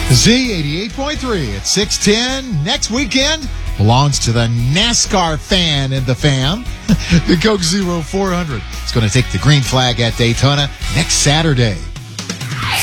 Z88.3 at 610. Next weekend belongs to the NASCAR fan in the fam. The Coke Zero 400 is going to take the green flag at Daytona next Saturday.